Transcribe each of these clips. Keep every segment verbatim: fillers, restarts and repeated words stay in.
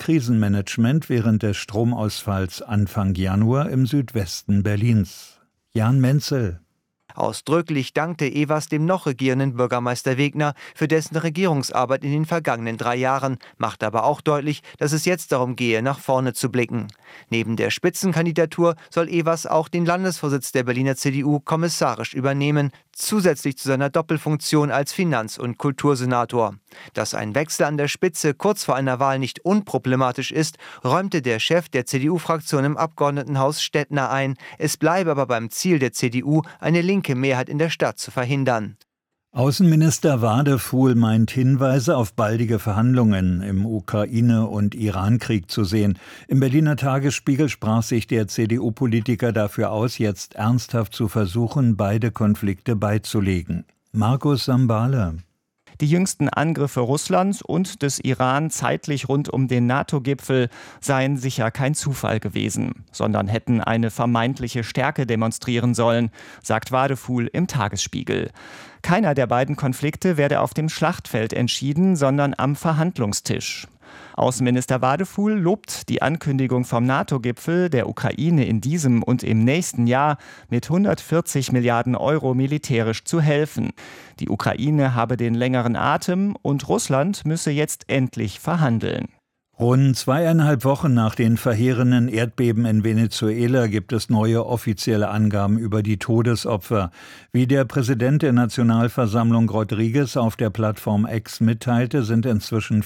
Krisenmanagement während des Stromausfalls Anfang Januar im Südwesten Berlins. Jan Menzel. Ausdrücklich dankte Ewers dem noch regierenden Bürgermeister Wegner für dessen Regierungsarbeit in den vergangenen drei Jahren, machte aber auch deutlich, dass es jetzt darum gehe, nach vorne zu blicken. Neben der Spitzenkandidatur soll Ewers auch den Landesvorsitz der Berliner C D U kommissarisch übernehmen, zusätzlich zu seiner Doppelfunktion als Finanz- und Kultursenator. Dass ein Wechsel an der Spitze kurz vor einer Wahl nicht unproblematisch ist, räumte der Chef der C D U-Fraktion im Abgeordnetenhaus Stettner ein. Es bleibe aber beim Ziel der C D U, eine linke Mehrheit in der Stadt zu verhindern. Außenminister Wadefuhl meint Hinweise auf baldige Verhandlungen im Ukraine- und Iran-Krieg zu sehen. Im Berliner Tagesspiegel sprach sich der C D U-Politiker dafür aus, jetzt ernsthaft zu versuchen, beide Konflikte beizulegen. Markus Sambale. Die jüngsten Angriffe Russlands und des Iran zeitlich rund um den NATO-Gipfel seien sicher kein Zufall gewesen, sondern hätten eine vermeintliche Stärke demonstrieren sollen, sagt Wadefuhl im Tagesspiegel. Keiner der beiden Konflikte werde auf dem Schlachtfeld entschieden, sondern am Verhandlungstisch. Außenminister Wadefuhl lobt die Ankündigung vom NATO-Gipfel, der Ukraine in diesem und im nächsten Jahr mit hundertvierzig Milliarden Euro militärisch zu helfen. Die Ukraine habe den längeren Atem und Russland müsse jetzt endlich verhandeln. Rund zweieinhalb Wochen nach den verheerenden Erdbeben in Venezuela gibt es neue offizielle Angaben über die Todesopfer. Wie der Präsident der Nationalversammlung Rodriguez auf der Plattform X mitteilte, sind inzwischen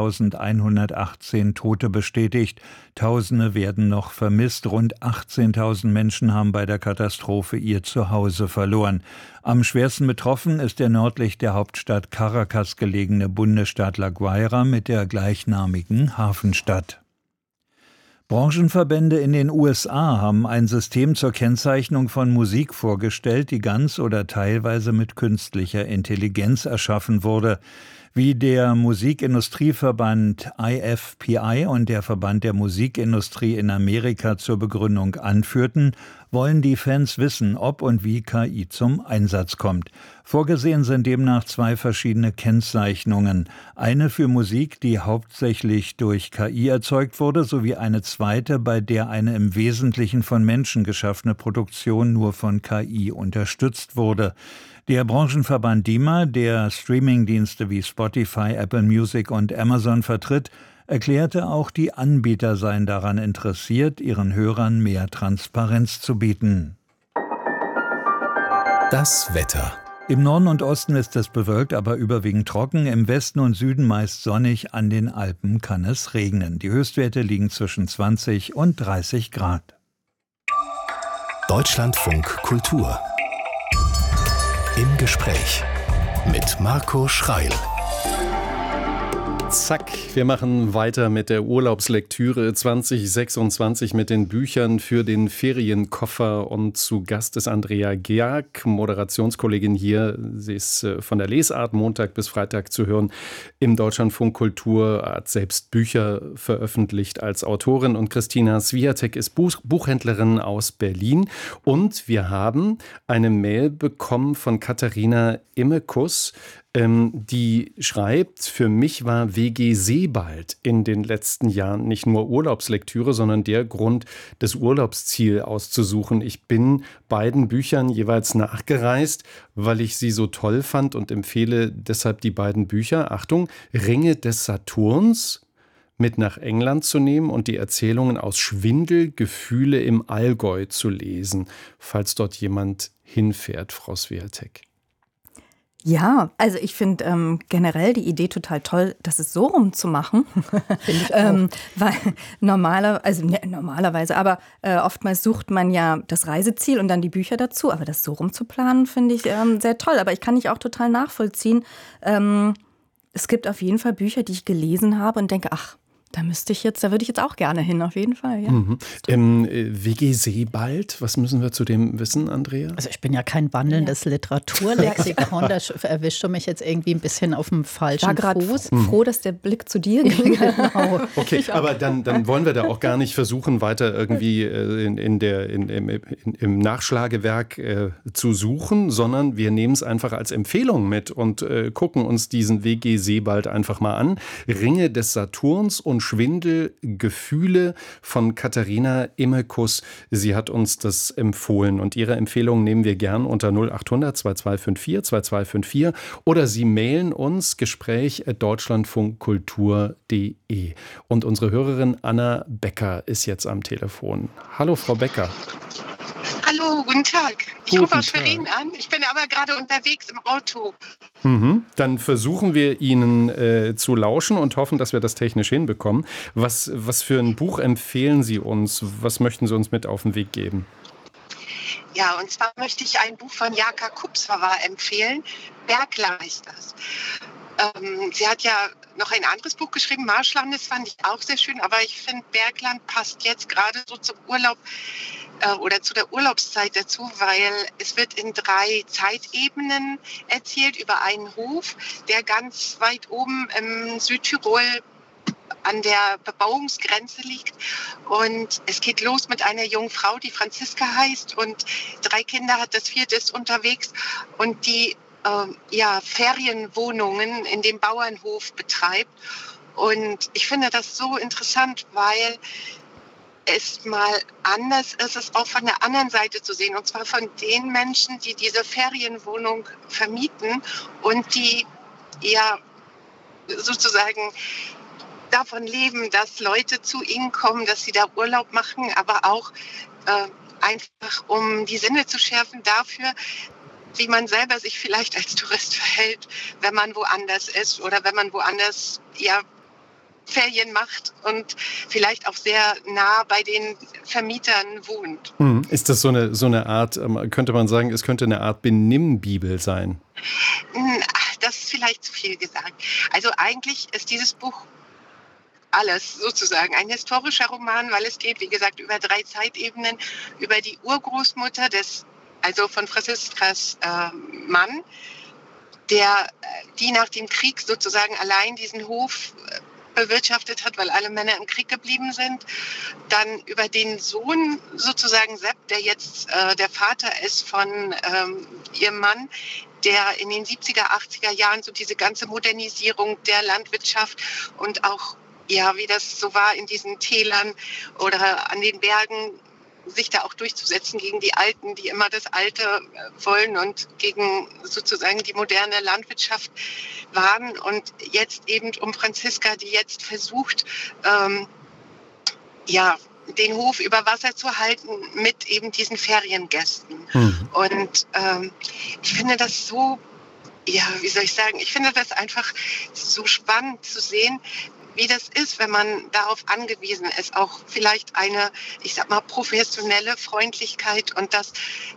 viertausendeinhundertachtzehn Tote bestätigt. Tausende werden noch vermisst. Rund achtzehntausend Menschen haben bei der Katastrophe ihr Zuhause verloren. Am schwersten betroffen ist der nördlich der Hauptstadt Caracas gelegene Bundesstaat La Guaira mit der gleichnamigen Hafenstadt. Branchenverbände in den U S A haben ein System zur Kennzeichnung von Musik vorgestellt, die ganz oder teilweise mit künstlicher Intelligenz erschaffen wurde. Wie der Musikindustrieverband I F P I und der Verband der Musikindustrie in Amerika zur Begründung anführten, wollen die Fans wissen, ob und wie K I zum Einsatz kommt. Vorgesehen sind demnach zwei verschiedene Kennzeichnungen. Eine für Musik, die hauptsächlich durch K I erzeugt wurde, sowie eine zweite, bei der eine im Wesentlichen von Menschen geschaffene Produktion nur von K I unterstützt wurde. Der Branchenverband D I M A, der Streamingdienste wie Spotify, Apple Music und Amazon vertritt, erklärte auch, die Anbieter seien daran interessiert, ihren Hörern mehr Transparenz zu bieten. Das Wetter. Im Norden und Osten ist es bewölkt, aber überwiegend trocken. Im Westen und Süden meist sonnig. An den Alpen kann es regnen. Die Höchstwerte liegen zwischen zwanzig und dreißig Grad. Deutschlandfunk Kultur. Im Gespräch mit Marco Schreil. Zack, wir machen weiter mit der Urlaubslektüre zwanzig sechsundzwanzig mit den Büchern für den Ferienkoffer. Und zu Gast ist Andrea Geag, Moderationskollegin hier. Sie ist von der Lesart Montag bis Freitag zu hören im Deutschlandfunk Kultur, hat selbst Bücher veröffentlicht als Autorin. Und Christina Swiatek ist Buch- Buchhändlerin aus Berlin. Und wir haben eine Mail bekommen von Katharina Immekus, Ähm, die schreibt, für mich war W G Sebald in den letzten Jahren nicht nur Urlaubslektüre, sondern der Grund, das Urlaubsziel auszusuchen. Ich bin beiden Büchern jeweils nachgereist, weil ich sie so toll fand und empfehle deshalb die beiden Bücher. Achtung, Ringe des Saturns mit nach England zu nehmen und die Erzählungen aus Schwindel, Gefühle im Allgäu zu lesen, falls dort jemand hinfährt, Frau Swiatek. Ja, also ich finde ähm, generell die Idee total toll, das ist so rumzumachen. Finde ich auch. ähm, weil normaler, also ne, normalerweise, aber äh, oftmals sucht man ja das Reiseziel und dann die Bücher dazu. Aber das so rumzuplanen, finde ich ähm, sehr toll. Aber ich kann dich auch total nachvollziehen. Ähm, es gibt auf jeden Fall Bücher, die ich gelesen habe und denke, ach, da müsste ich jetzt, da würde ich jetzt auch gerne hin, auf jeden Fall. Ja. Mhm. Ähm, W G Sebald, was müssen wir zu dem wissen, Andrea? Also ich bin ja kein wandelndes ja. Literaturlexikon, da erwischst du mich jetzt irgendwie ein bisschen auf dem falschen Fuß. Ich war gerade froh, dass der Blick zu dir ging. Genau. Okay, aber dann, dann wollen wir da auch gar nicht versuchen, weiter irgendwie äh, in, in der, in, im, in, im Nachschlagewerk äh, zu suchen, sondern wir nehmen es einfach als Empfehlung mit und äh, gucken uns diesen W G Sebald einfach mal an. Ringe des Saturns und von Schwindel, Gefühle von Katharina Immelkuss. Sie hat uns das empfohlen und ihre Empfehlung nehmen wir gern unter null acht hundert zweiundzwanzig vierunddzwanzig zweiundzwanzig oder Sie mailen uns gespräch at deutschlandfunkkultur punkt de. Und unsere Hörerin Anna Becker ist jetzt am Telefon. Hallo Frau Becker. Hallo, guten Tag. Ich Guten rufe aus Tag. Schwerin an. Ich bin aber gerade unterwegs im Auto. Mhm. Dann versuchen wir Ihnen äh, zu lauschen und hoffen, dass wir das technisch hinbekommen. Was, was für ein Buch empfehlen Sie uns? Was möchten Sie uns mit auf den Weg geben? Ja, und zwar möchte ich ein Buch von Jaka Kupsova empfehlen. Bergland heißt das. Ähm, sie hat ja noch ein anderes Buch geschrieben, Marschland, das fand ich auch sehr schön, aber ich finde, Bergland passt jetzt gerade so zum Urlaub äh, oder zu der Urlaubszeit dazu, weil es wird in drei Zeitebenen erzählt über einen Hof, der ganz weit oben im Südtirol an der Bebauungsgrenze liegt. Und es geht los mit einer jungen Frau, die Franziska heißt und drei Kinder hat, das vierte ist unterwegs und die äh, ja, Ferienwohnungen in dem Bauernhof betreibt. Und ich finde das so interessant, weil es mal anders ist, es auch von der anderen Seite zu sehen. Und zwar von den Menschen, die diese Ferienwohnung vermieten und die ja sozusagen davon leben, dass Leute zu ihnen kommen, dass sie da Urlaub machen, aber auch äh, einfach, um die Sinne zu schärfen dafür, wie man selber sich vielleicht als Tourist verhält, wenn man woanders ist oder wenn man woanders ja, Ferien macht und vielleicht auch sehr nah bei den Vermietern wohnt. Mhm. Ist das so eine, so eine Art, könnte man sagen, es könnte eine Art Benimmbibel sein? Ach, das ist vielleicht zu viel gesagt. Also eigentlich ist dieses Buch alles sozusagen ein historischer Roman, weil es geht, wie gesagt, über drei Zeitebenen, über die Urgroßmutter des, also von Franziskas äh, Mann, der, die nach dem Krieg sozusagen allein diesen Hof äh, bewirtschaftet hat, weil alle Männer im Krieg geblieben sind. Dann über den Sohn sozusagen Sepp, der jetzt äh, der Vater ist von ähm, ihrem Mann, der in den siebziger, achtziger Jahren so diese ganze Modernisierung der Landwirtschaft und auch ja, wie das so war in diesen Tälern oder an den Bergen, sich da auch durchzusetzen gegen die Alten, die immer das Alte wollen und gegen sozusagen die moderne Landwirtschaft waren. Und jetzt eben um Franziska, die jetzt versucht, ähm, ja, den Hof über Wasser zu halten mit eben diesen Feriengästen. Mhm. Und ähm, ich finde das so, ja, wie soll ich sagen, ich finde das einfach so spannend zu sehen, wie das ist, wenn man darauf angewiesen ist, auch vielleicht eine, ich sag mal, professionelle Freundlichkeit und dass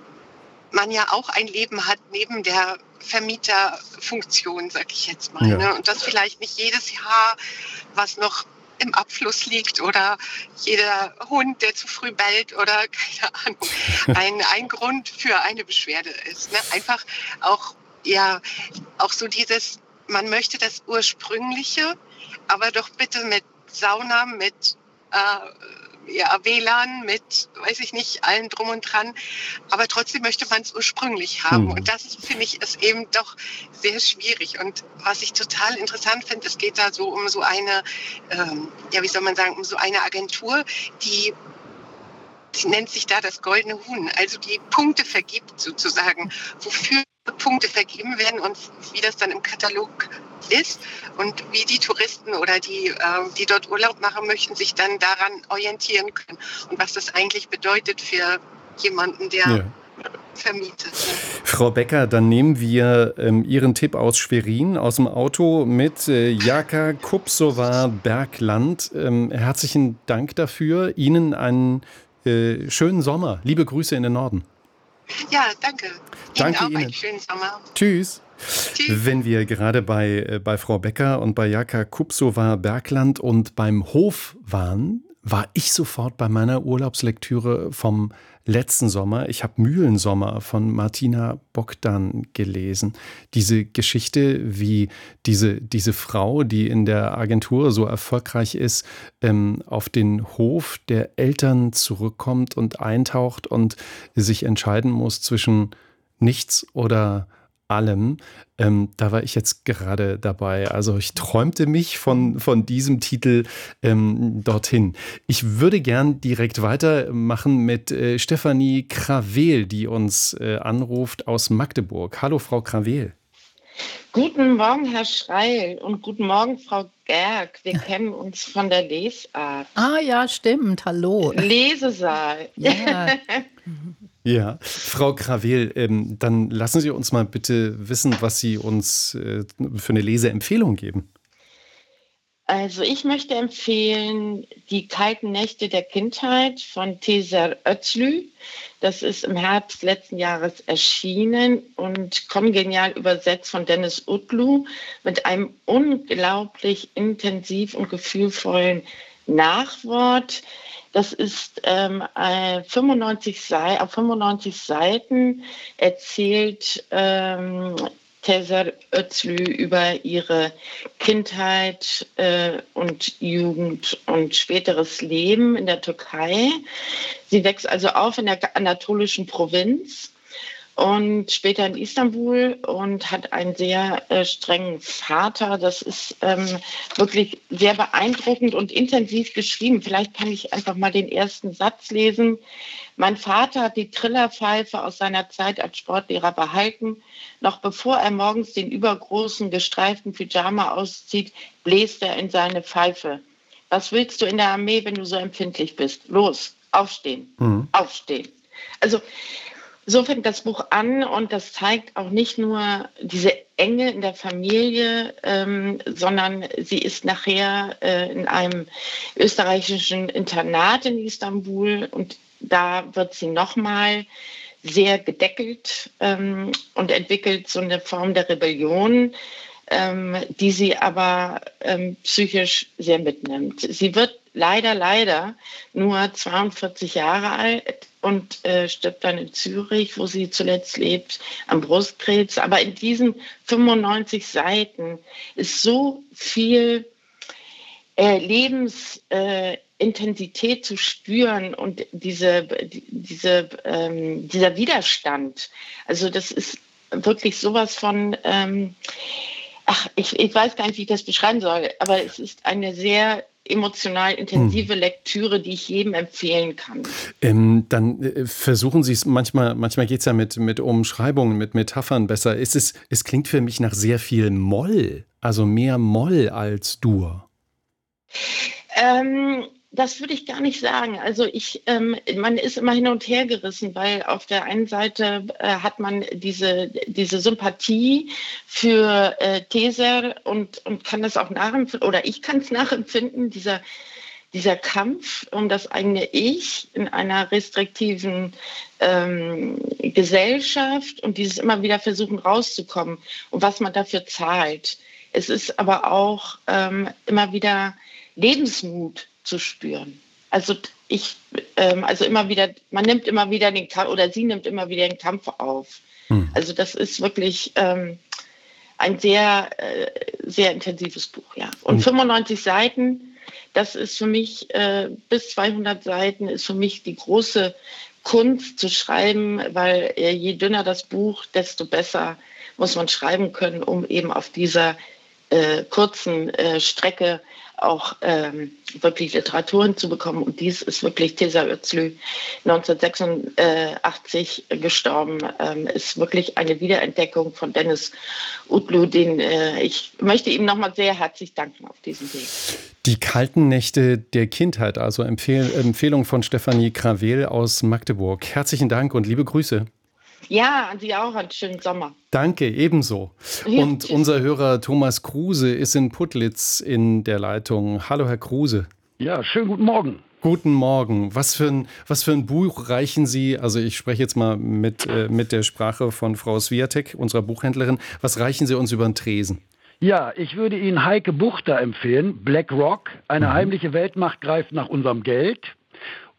man ja auch ein Leben hat neben der Vermieterfunktion, sag ich jetzt mal. Ja. Ne? Und dass vielleicht nicht jedes Jahr, was noch im Abfluss liegt oder jeder Hund, der zu früh bellt oder keine Ahnung, ein, ein Grund für eine Beschwerde ist. Ne? Einfach auch, ja, auch so dieses, man möchte das Ursprüngliche, aber doch bitte mit Sauna, mit äh, ja, W L A N, mit, weiß ich nicht, allem drum und dran. Aber trotzdem möchte man es ursprünglich haben. Mhm. Und das, finde ich, ist eben doch sehr schwierig. Und was ich total interessant finde, es geht da so um so eine, ähm, ja, wie soll man sagen, um so eine Agentur, die die nennt sich da das Goldene Huhn, also die Punkte vergibt sozusagen, wofür Punkte vergeben werden und wie das dann im Katalog ist und wie die Touristen oder die, äh, die dort Urlaub machen möchten, sich dann daran orientieren können und was das eigentlich bedeutet für jemanden, der ja. vermietet. Frau Becker, dann nehmen wir ähm, Ihren Tipp aus Schwerin, aus dem Auto mit äh, Jaka Kupsova Bergland. Ähm, herzlichen Dank dafür. Ihnen einen äh, schönen Sommer. Liebe Grüße in den Norden. Ja, danke. Ihnen danke auch Ihnen. einen schönen Sommer. Tschüss. Tschüss. Wenn wir gerade bei, äh, bei Frau Becker und bei Jaka Kupsova Bergland und beim Hof waren, war ich sofort bei meiner Urlaubslektüre vom letzten Sommer. Ich habe Mühlensommer von Martina Bogdan gelesen. Diese Geschichte, wie diese, diese Frau, die in der Agentur so erfolgreich ist, ähm, auf den Hof der Eltern zurückkommt und eintaucht und sich entscheiden muss zwischen nichts oder allem. Ähm, da war ich jetzt gerade dabei. Also ich träumte mich von, von diesem Titel ähm, dorthin. Ich würde gern direkt weitermachen mit äh, Stefanie Krawel, die uns äh, anruft aus Magdeburg. Hallo, Frau Krawel. Guten Morgen, Herr Schreil, und guten Morgen, Frau Gerg. Wir kennen uns von der Lesart. Ah ja, stimmt. Hallo. Lesesaal. Ja. Ja, Frau Krawel, ähm, dann lassen Sie uns mal bitte wissen, was Sie uns äh, für eine Leseempfehlung geben. Also ich möchte empfehlen Die kalten Nächte der Kindheit von Tezer Özlü. Das ist im Herbst letzten Jahres erschienen und kongenial übersetzt von Deniz Utlu mit einem unglaublich intensiv und gefühlvollen Nachwort. Das ist ähm, fünfundneunzig Seiten, auf fünfundneunzig Seiten erzählt ähm, Tezer Özlü über ihre Kindheit äh, und Jugend und späteres Leben in der Türkei. Sie wächst also auf in der anatolischen Provinz und später in Istanbul und hat einen sehr äh, strengen Vater. Das ist ähm, wirklich sehr beeindruckend und intensiv geschrieben. Vielleicht kann ich einfach mal den ersten Satz lesen. Mein Vater hat die Trillerpfeife aus seiner Zeit als Sportlehrer behalten. Noch bevor er morgens den übergroßen, gestreiften Pyjama auszieht, bläst er in seine Pfeife. Was willst du in der Armee, wenn du so empfindlich bist? Los, aufstehen, mhm. aufstehen. Also so fängt das Buch an und das zeigt auch nicht nur diese Enge in der Familie, ähm, sondern sie ist nachher äh, in einem österreichischen Internat in Istanbul und da wird sie nochmal sehr gedeckelt ähm, und entwickelt so eine Form der Rebellion, ähm, die sie aber ähm, psychisch sehr mitnimmt. Sie wird leider, leider nur zweiundvierzig Jahre alt und äh, stirbt dann in Zürich, wo sie zuletzt lebt, am Brustkrebs. Aber in diesen fünfundneunzig Seiten ist so viel äh, Lebensintensität äh, zu spüren und diese, diese, ähm, dieser Widerstand. Also das ist wirklich sowas von... Ähm, ach, ich, ich weiß gar nicht, wie ich das beschreiben soll, aber es ist eine sehr emotional intensive Lektüre, die ich jedem empfehlen kann. Ähm, dann äh, versuchen Sie es, manchmal, manchmal geht es ja mit, mit Umschreibungen, mit Metaphern besser. Es, ist, es klingt für mich nach sehr viel Moll, also mehr Moll als Dur. Ähm, das würde ich gar nicht sagen. Also ich, ähm, man ist immer hin und her gerissen, weil auf der einen Seite äh, hat man diese, diese Sympathie für äh, Tezer und, und kann das auch nachempfinden, oder ich kann es nachempfinden, dieser, dieser Kampf um das eigene Ich in einer restriktiven ähm, Gesellschaft und dieses immer wieder versuchen rauszukommen und was man dafür zahlt. Es ist aber auch ähm, immer wieder Lebensmut zu spüren. Also ich, ähm, also immer wieder, man nimmt immer wieder den Kampf oder sie nimmt immer wieder den Kampf auf. Hm. Also das ist wirklich ähm, ein sehr, äh, sehr intensives Buch, ja. Und hm. fünfundneunzig Seiten, das ist für mich, äh, bis zweihundert Seiten ist für mich die große Kunst zu schreiben, weil äh, je dünner das Buch, desto besser muss man schreiben können, um eben auf dieser äh, kurzen äh, Strecke auch ähm, wirklich Literaturen zu bekommen. Und dies ist wirklich Tezer Özlü, neunzehnhundertsechsundachtzig gestorben, ähm, ist wirklich eine Wiederentdeckung von Deniz Utlu, den äh, ich möchte ihm nochmal sehr herzlich danken auf diesem Weg. Die kalten Nächte der Kindheit, also Empfehl- Empfehlung von Stefanie Krawel aus Magdeburg. Herzlichen Dank und liebe Grüße. Ja, an Sie auch einen schönen Sommer. Danke, ebenso. Ja, und tschüss. Unser Hörer Thomas Kruse ist in Putlitz in der Leitung. Hallo, Herr Kruse. Ja, schönen guten Morgen. Guten Morgen. Was für ein, was für ein Buch reichen Sie, also ich spreche jetzt mal mit, äh, mit der Sprache von Frau Swiatek, unserer Buchhändlerin, was reichen Sie uns über den Tresen? Ja, ich würde Ihnen Heike Buchter empfehlen, Black Rock, eine mhm. heimliche Weltmacht greift nach unserem Geld.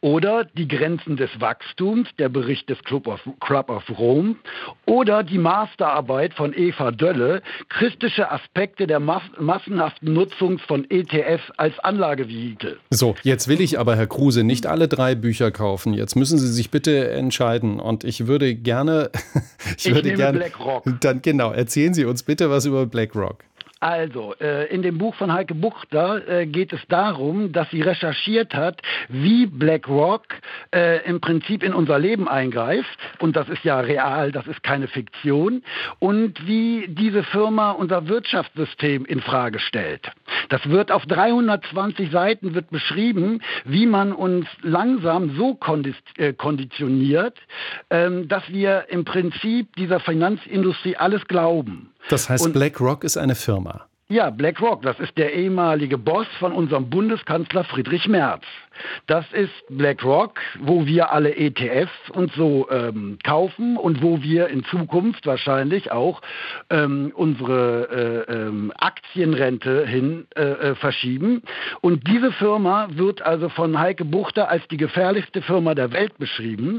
oder Die Grenzen des Wachstums, der Bericht des Club of, Club of Rome, oder die Masterarbeit von Eva Dölle, Kritische Aspekte der Mas- massenhaften Nutzung von E T Fs als Anlagevehikel. So, jetzt will ich aber, Herr Kruse, nicht alle drei Bücher kaufen. Jetzt müssen Sie sich bitte entscheiden. Und ich würde gerne... ich, ich würde nehme gerne, BlackRock. Dann genau, erzählen Sie uns bitte was über BlackRock. Also, äh, in dem Buch von Heike Buchter äh, geht es darum, dass sie recherchiert hat, wie BlackRock äh, im Prinzip in unser Leben eingreift. Und das ist ja real, das ist keine Fiktion. Und wie diese Firma unser Wirtschaftssystem in Frage stellt. Das wird auf dreihundertzwanzig Seiten wird beschrieben, wie man uns langsam so kondi- äh, konditioniert, ähm, dass wir im Prinzip dieser Finanzindustrie alles glauben. Das heißt, Und BlackRock ist eine Firma. Ja, BlackRock, das ist der ehemalige Boss von unserem Bundeskanzler Friedrich Merz. Das ist BlackRock, wo wir alle E T Fs und so ähm, kaufen und wo wir in Zukunft wahrscheinlich auch ähm, unsere äh, ähm, Aktienrente hin äh, äh, verschieben. Und diese Firma wird also von Heike Buchter als die gefährlichste Firma der Welt beschrieben.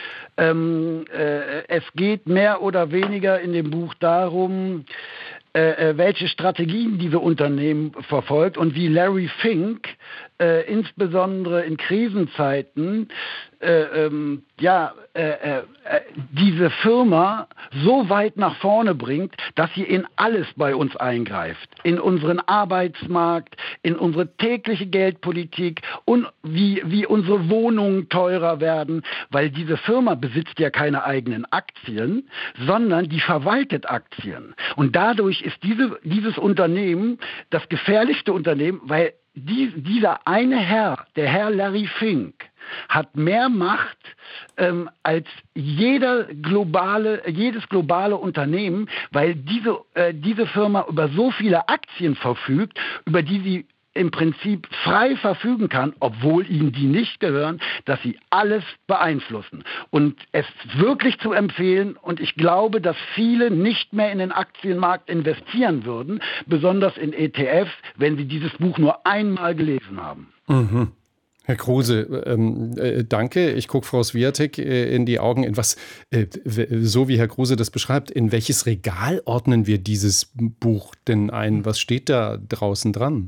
Ähm, äh, es geht mehr oder weniger in dem Buch darum, äh, welche Strategien diese Unternehmen verfolgt und wie Larry Fink äh, insbesondere in Krisenzeiten äh, ähm, ja, äh, äh, diese Firma so weit nach vorne bringt, dass sie in alles bei uns eingreift. In unseren Arbeitsmarkt, in unsere tägliche Geldpolitik und wie, wie unsere Wohnungen teurer werden, weil diese Firma besitzt ja keine eigenen Aktien, sondern die verwaltet Aktien. Und dadurch ist diese, dieses Unternehmen das gefährlichste Unternehmen, weil die, dieser eine Herr, der Herr Larry Fink, hat mehr Macht ähm, als jeder globale, jedes globale Unternehmen, weil diese, äh, diese Firma über so viele Aktien verfügt, über die sie im Prinzip frei verfügen kann, obwohl ihnen die nicht gehören, dass sie alles beeinflussen. Und es ist wirklich zu empfehlen, und ich glaube, dass viele nicht mehr in den Aktienmarkt investieren würden, besonders in E T Fs, wenn sie dieses Buch nur einmal gelesen haben. Mhm. Herr Kruse, ähm, äh, danke. Ich gucke Frau Swiatek äh, in die Augen. In was, äh, so wie Herr Kruse das beschreibt, in welches Regal ordnen wir dieses Buch denn ein? Was steht da draußen dran?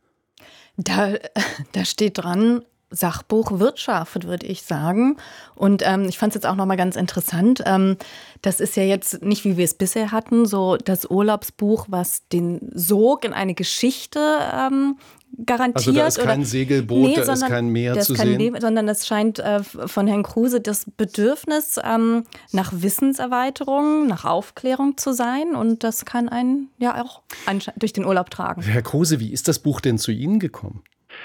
Da, da steht dran, Sachbuch Wirtschaft, würde ich sagen. Und ähm, ich fand es jetzt auch nochmal ganz interessant. Ähm, das ist ja jetzt nicht, wie wir es bisher hatten, so das Urlaubsbuch, was den Sog in eine Geschichte ähm, garantiert. Also da ist kein oder, Segelboot, nee, da sondern, ist kein Meer das zu kein sehen? Leben, sondern es scheint äh, von Herrn Kruse das Bedürfnis ähm, nach Wissenserweiterung, nach Aufklärung zu sein. Und das kann einen ja auch durch den Urlaub tragen. Herr Kruse, wie ist das Buch denn zu Ihnen gekommen?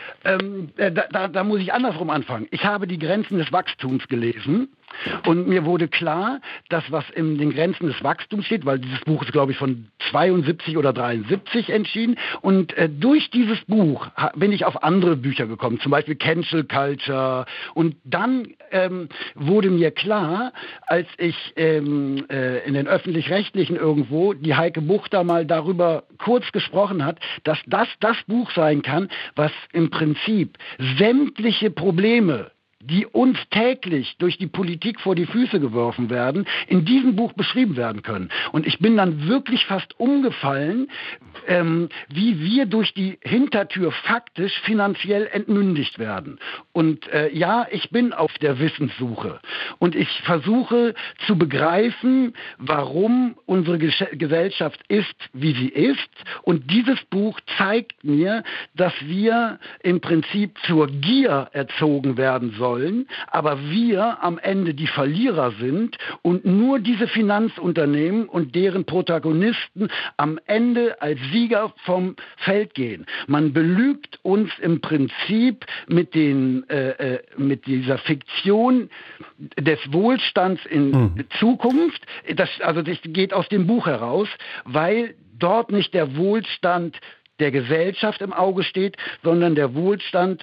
Ähm, da, da, da muss ich andersrum anfangen. Ich habe die Grenzen des Wachstums gelesen und mir wurde klar, dass was in den Grenzen des Wachstums steht, weil dieses Buch ist, glaube ich, von zweiundsiebzig oder dreiundsiebzig entschieden, und äh, durch dieses Buch ha, bin ich auf andere Bücher gekommen, zum Beispiel Cancel Culture, und dann ähm, wurde mir klar, als ich ähm, äh, in den Öffentlich-Rechtlichen irgendwo die Heike Buchter mal darüber kurz gesprochen hat, dass das das Buch sein kann, was im Prinzip sämtliche Probleme, die uns täglich durch die Politik vor die Füße geworfen werden, in diesem Buch beschrieben werden können. Und ich bin dann wirklich fast umgefallen, ähm, wie wir durch die Hintertür faktisch finanziell entmündigt werden. Und äh, ja, ich bin auf der Wissenssuche. Und ich versuche zu begreifen, warum unsere Gesch- Gesellschaft ist, wie sie ist. Und dieses Buch zeigt mir, dass wir im Prinzip zur Gier erzogen werden sollen. Sollen, aber wir am Ende die Verlierer sind und nur diese Finanzunternehmen und deren Protagonisten am Ende als Sieger vom Feld gehen. Man belügt uns im Prinzip mit, den, äh, mit dieser Fiktion des Wohlstands in mhm. Zukunft. Das, also das geht aus dem Buch heraus, weil dort nicht der Wohlstand der Gesellschaft im Auge steht, sondern der Wohlstand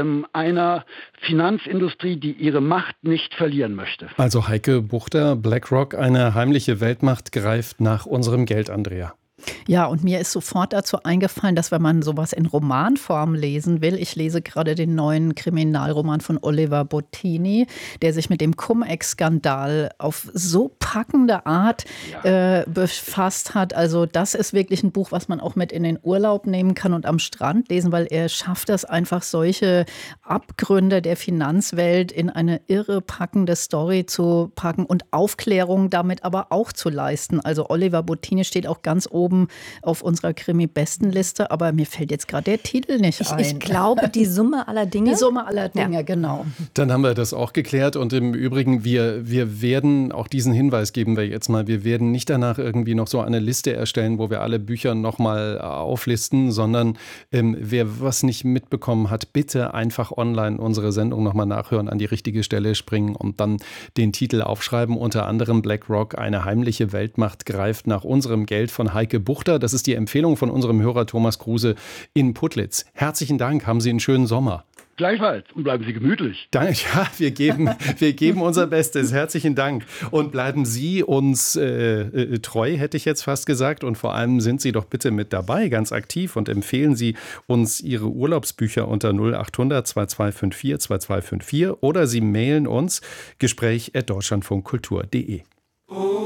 einer Finanzindustrie, die ihre Macht nicht verlieren möchte. Also Heike Buchter, BlackRock, eine heimliche Weltmacht greift nach unserem Geld, Andrea. Ja, und mir ist sofort dazu eingefallen, dass wenn man sowas in Romanform lesen will, ich lese gerade den neuen Kriminalroman von Oliver Bottini, der sich mit dem Cum-Ex-Skandal auf so packende Art ja. äh, befasst hat. Also das ist wirklich ein Buch, was man auch mit in den Urlaub nehmen kann und am Strand lesen, weil er schafft das einfach, solche Abgründe der Finanzwelt in eine irre packende Story zu packen und Aufklärung damit aber auch zu leisten. Also Oliver Bottini steht auch ganz oben auf unserer Krimi-Bestenliste, aber mir fällt jetzt gerade der Titel nicht ich, ein. Ich glaube, die Summe aller Dinge. Die Summe aller Dinge, ja. genau. Dann haben wir das auch geklärt und im Übrigen, wir, wir werden, auch diesen Hinweis geben wir jetzt mal, wir werden nicht danach irgendwie noch so eine Liste erstellen, wo wir alle Bücher nochmal auflisten, sondern ähm, wer was nicht mitbekommen hat, bitte einfach online unsere Sendung nochmal nachhören, an die richtige Stelle springen und dann den Titel aufschreiben, unter anderem BlackRock, eine heimliche Weltmacht greift nach unserem Geld von Heike Buchter. Das ist die Empfehlung von unserem Hörer Thomas Kruse in Putlitz. Herzlichen Dank, haben Sie einen schönen Sommer. Gleichfalls und bleiben Sie gemütlich. Danke, ja, wir geben, wir geben unser Bestes. Herzlichen Dank. Und bleiben Sie uns äh, äh, treu, hätte ich jetzt fast gesagt. Und vor allem sind Sie doch bitte mit dabei, ganz aktiv. Und empfehlen Sie uns Ihre Urlaubsbücher unter null acht hundert zwei zwei fünf vier zwei zwei fünf vier oder Sie mailen uns gespräch at deutschlandfunkkultur punkt de.